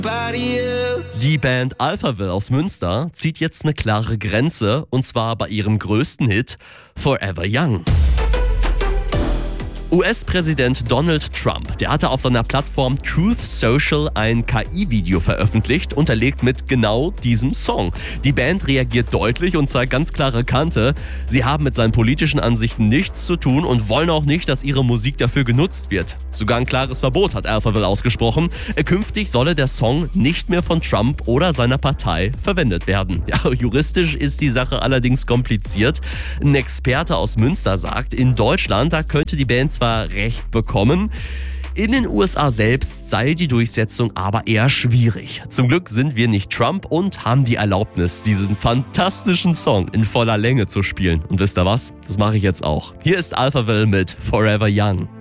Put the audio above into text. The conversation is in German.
Die Band Alphaville aus Münster zieht jetzt eine klare Grenze, und zwar bei ihrem größten Hit Forever Young. US-Präsident Donald Trump, der hatte auf seiner Plattform Truth Social ein KI-Video veröffentlicht, unterlegt mit genau diesem Song. Die Band reagiert deutlich und zeigt ganz klare Kante. Sie haben mit seinen politischen Ansichten nichts zu tun und wollen auch nicht, dass ihre Musik dafür genutzt wird. Sogar ein klares Verbot hat Alphaville ausgesprochen. Künftig solle der Song nicht mehr von Trump oder seiner Partei verwendet werden. Ja, juristisch ist die Sache allerdings kompliziert. Ein Experte aus Münster sagt, in Deutschland, da könnte die Band zwar Recht bekommen. In den USA selbst sei die Durchsetzung aber eher schwierig. Zum Glück sind wir nicht Trump und haben die Erlaubnis, diesen fantastischen Song in voller Länge zu spielen. Und wisst ihr was? Das mache ich jetzt auch. Hier ist Alphaville mit Forever Young.